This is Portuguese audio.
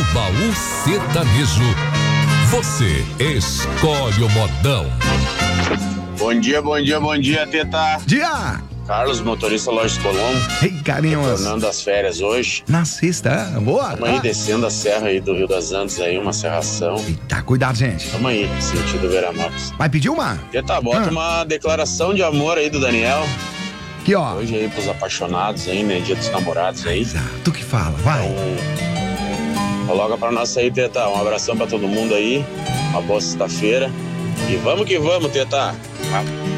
Baú Sertanejo. Você escolhe o modão. Bom dia, Teta. Dia! Carlos, motorista Lojas Colombo. Ei, carinhos. Retornando das férias hoje. Na sexta, boa. Tamo aí descendo a serra aí do Rio das Antas aí, uma serração. Eita, cuidado, gente. Tamo aí, sentido Veranópolis. Vai pedir uma? Teta, bota uma declaração de amor aí do Daniel. Aqui, ó. Hoje aí pros apaixonados aí, né? Dia dos namorados aí. Exato, que fala, vai. Então, coloca pra nós aí, Teta. Um abração pra todo mundo aí. Uma boa sexta-feira. E vamos que vamos, Teta.